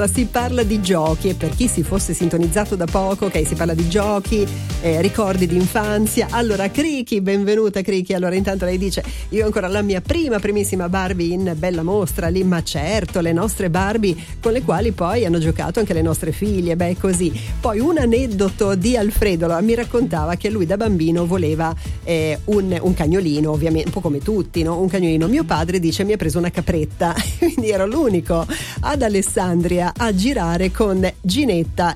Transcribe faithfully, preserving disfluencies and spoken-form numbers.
Si parla di giochi e per chi si fosse sintonizzato da poco, ok, si parla di giochi, eh, ricordi di infanzia. Allora Criki, benvenuta Criki. Allora intanto lei dice: io ancora la mia prima primissima Barbie in bella mostra lì, ma certo le nostre Barbie con le quali poi hanno giocato anche le nostre figlie, beh così. Poi un aneddoto di Alfredo, allora, mi raccontava che lui da bambino voleva eh, un, un cagnolino, ovviamente un po' come tutti, no? Un cagnolino. Mio padre dice mi ha preso una capretta, quindi ero l'unico ad Alessandria a girare con Ginetta